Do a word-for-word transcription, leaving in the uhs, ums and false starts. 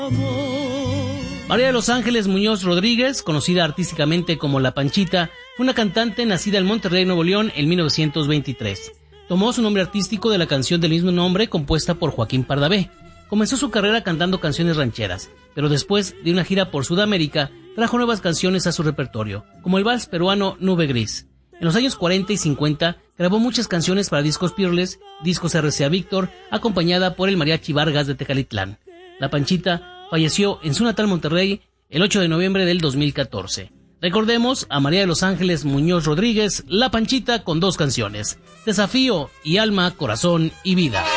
María de los Ángeles Muñoz Rodríguez, conocida artísticamente como La Panchita, fue una cantante nacida en Monterrey, Nuevo León, en mil novecientos veintitrés. Tomó su nombre artístico de la canción del mismo nombre compuesta por Joaquín Pardavé. Comenzó su carrera cantando canciones rancheras, pero después de una gira por Sudamérica, trajo nuevas canciones a su repertorio, como el vals peruano Nube Gris. En los años cuarenta y cincuenta grabó muchas canciones para discos Peerless, discos R C A Víctor, acompañada por el Mariachi Vargas de Tecalitlán. La Panchita falleció en su natal Monterrey el ocho de noviembre del dos mil catorce. Recordemos a María de los Ángeles Muñoz Rodríguez, La Panchita, con dos canciones, Desafío y Alma, Corazón y Vida.